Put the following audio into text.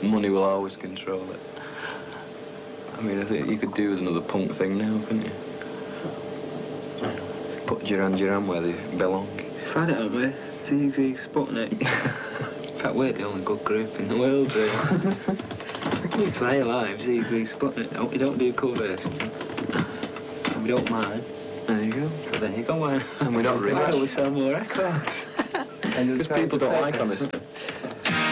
money will always control it. I mean, I think you could do with another punk thing now, couldn't you? Put Duran Duran where they belong. Tried it, haven't we? Ziggy Sputnik. In fact, we're the only good group in the world, really. We play live, Ziggy Sputnik. We don't do covers. And we don't mind. There you go. So there you go, man. And we're not rich. Why don't we sell more records? Because people don't like on this stuff.